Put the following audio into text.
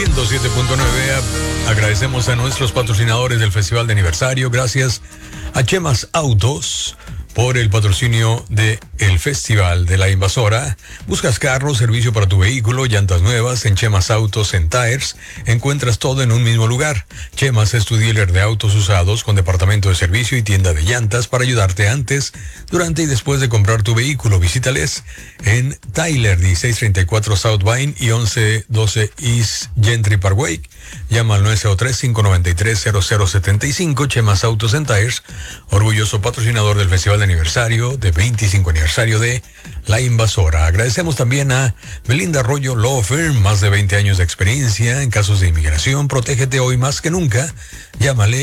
107.9. Agradecemos a nuestros patrocinadores del Festival de Aniversario. Gracias a Chemas Autos por el patrocinio de el Festival de la Invasora. Buscas carro, servicio para tu vehículo, llantas nuevas. En Chemas Autos en Tires encuentras todo en un mismo lugar. Chemas es tu dealer de autos usados con departamento de servicio y tienda de llantas para ayudarte antes, durante y después de comprar tu vehículo. Visítales en Tyler, 1634 South Vine y 1112 East Gentry Parkway. Llama al 903-593-0075. Chemas Autos and Tires, orgulloso patrocinador del Festival de Aniversario, de 25 aniversario de La Invasora. Agradecemos también a Belinda Arroyo Law Firm, más de 20 años de experiencia en casos de inmigración. Protégete hoy más que nunca. Llámale